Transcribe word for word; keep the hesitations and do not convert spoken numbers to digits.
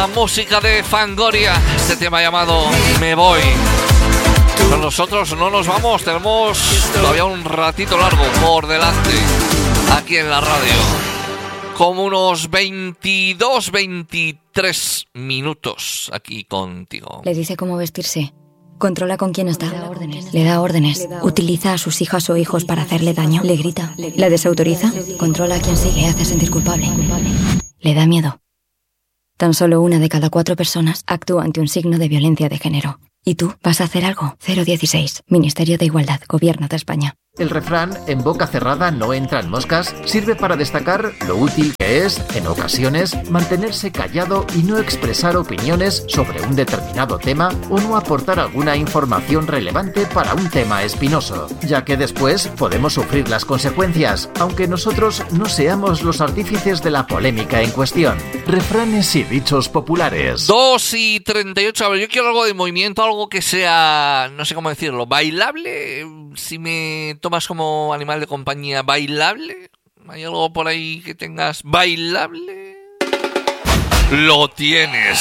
La música de Fangoria, este tema llamado Me Voy. Pero nosotros no nos vamos, tenemos todavía un ratito largo por delante aquí en la radio. Como unos veintidós, veintitrés minutos aquí contigo. Le dice cómo vestirse. Controla con quién está. Le da órdenes. Le da órdenes. Utiliza a sus hijas o hijos para hacerle daño. Le grita. La desautoriza. Controla a quien sigue. Hace sentir culpable. Le da miedo. Tan solo una de cada cuatro personas actúa ante un signo de violencia de género. ¿Y tú vas a hacer algo? cero dieciséis. Ministerio de Igualdad. Gobierno de España. El refrán "en boca cerrada no entran moscas" sirve para destacar lo útil que es, en ocasiones, mantenerse callado y no expresar opiniones sobre un determinado tema o no aportar alguna información relevante para un tema espinoso, ya que después podemos sufrir las consecuencias, aunque nosotros no seamos los artífices de la polémica en cuestión. Refranes y dichos populares. dos y treinta y ocho. A ver, yo quiero algo de movimiento, algo que sea, no sé cómo decirlo, bailable. Si me tomas como animal de compañía, bailable. ¿Hay algo por ahí que tengas bailable? Lo tienes.